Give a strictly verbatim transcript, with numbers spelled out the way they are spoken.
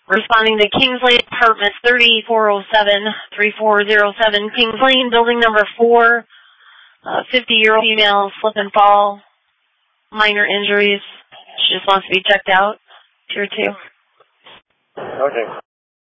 Responding to Kings Lane Apartments, thirty-four oh seven, thirty-four oh seven, Kings Lane, building number four, uh, fifty-year-old female, slip and fall, minor injuries. She just wants to be checked out. Tier two. Okay.